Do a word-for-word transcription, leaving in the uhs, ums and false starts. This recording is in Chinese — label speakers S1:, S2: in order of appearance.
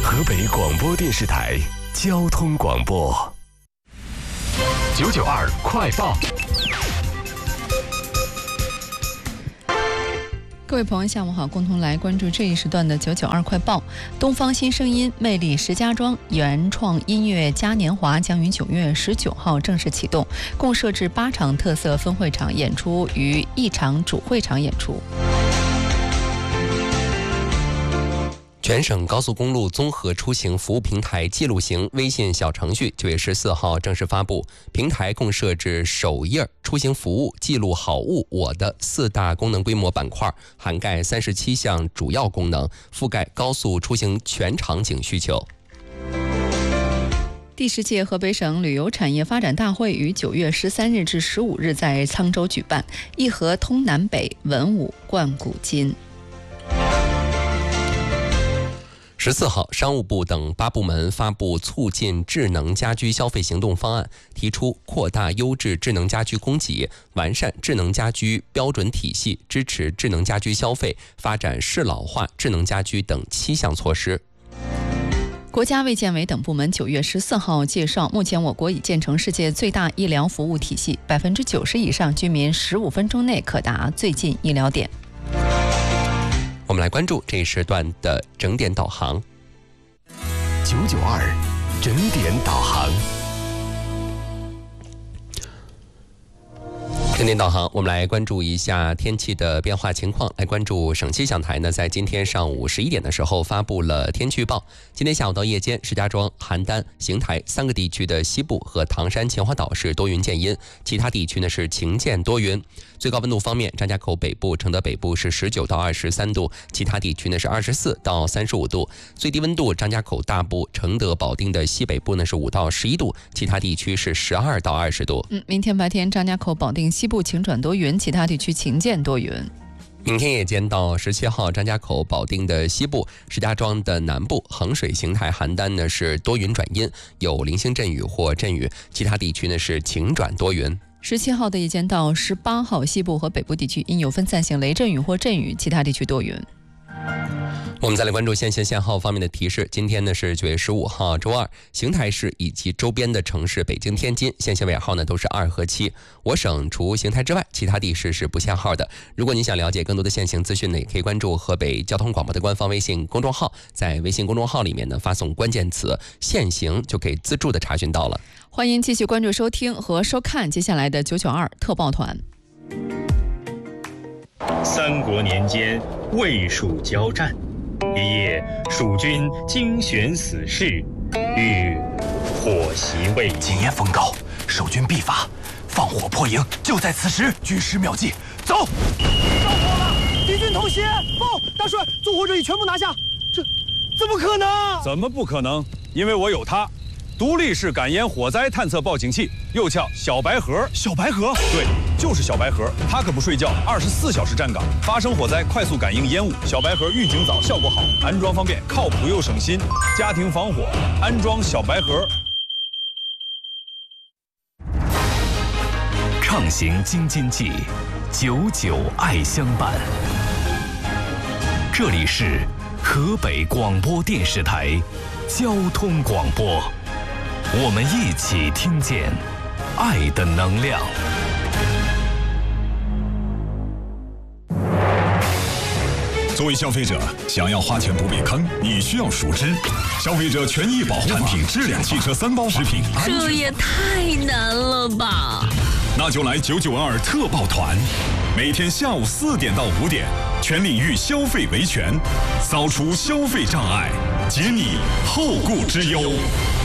S1: 河北广播电视台交通广播九九二快报。
S2: 各位朋友，下午好，共同来关注这一时段的九九二快报。东方新声音魅力石家庄原创音乐嘉年华将于九月十九号正式启动，共设置八场特色分会场演出与一场主会场演出。
S3: 全省高速公路综合出行服务平台记录型微信小程序九月十四号正式发布，平台共设置首页出行服务、记录好物我的四大功能规模板块，涵盖三十七项主要功能，覆盖高速出行全场景需求。
S2: 第十届河北省旅游产业发展大会于九月十三日至十五日在沧州举办，一河通南北，文武贯古今。
S3: 十四号，商务部等八部门发布促进智能家居消费行动方案，提出扩大优质智能家居供给，完善智能家居标准体系，支持智能家居消费，发展适老化智能家居等七项措施。
S2: 国家卫健委等部门九月十四号介绍，目前我国已建成世界最大医疗服务体系，百分之九十以上居民十五分钟内可达最近医疗点。
S3: 我们来关注这一时段的整点导航。
S1: 九九二整点导航。
S3: 整点导航，我们来关注一下天气的变化情况。来关注省气象台呢，在今天上午十一点的时候发布了天气预报。今天下午到夜间，石家庄、邯郸、邢台三个地区的西部和唐山、秦皇岛是多云见阴，其他地区呢是晴间多云。最高温度方面，张家口北部、承德北部是十九到二十三度，其他地区呢是二十四到三十五度。最低温度，张家口大部、承德、保定的西北部呢是五到十一度，其他地区是十二到二十度。
S2: 嗯，明天白天，张家口、保定西部晴转多云，其他地区晴间多云。
S3: 明天夜间到十七号，张家口、保定的西部、石家庄的南部、衡水、邢台、邯郸呢是多云转阴，有零星阵雨或阵雨，其他地区呢是晴转多云。
S2: 十七号的夜间到十八号，西部和北部地区应有分散性雷阵雨或阵雨，其他地区多云。
S3: 我们再来关注限行限号方面的提示。今天呢是九月十五号周二，邢台市以及周边的城市北京、天津限行尾号呢都是二和七。我省除邢台之外，其他地市是不限号的。如果您想了解更多的限行资讯呢，也可以关注河北交通广播的官方微信公众号，在微信公众号里面呢发送关键词限行，就可以自助的查询到了。
S2: 欢迎继续关注收听和收看接下来的九九二特报团。
S4: 三国年间，魏蜀交战，一夜，蜀军精选死士，欲火袭魏。
S1: 今夜风高，守军必发，放火破营，就在此时。军师妙计，走！
S5: 着火了！敌军偷袭！报，大帅，纵火者已全部拿下。这怎么可能？
S6: 怎么不可能？因为我有它。独立式感烟火灾探测报警器，又叫小白盒。
S1: 小白盒，
S6: 对，就是小白盒。它可不睡觉，二十四小时站岗，发生火灾快速感应烟雾。小白盒预警早，效果好，安装方便，靠谱又省心。家庭防火，安装小白盒。
S1: 畅行京津冀，久久爱相伴。这里是河北广播电视台交通广播。我们一起听见爱的能量。
S7: 作为消费者，想要花钱不被坑，你需要熟知消费者权益保护产品质量汽车三包食品。
S8: 这也太难了吧！
S7: 那就来九九二特报团，每天下午四点到五点，全领域消费维权，扫除消费障碍，解你后顾之忧。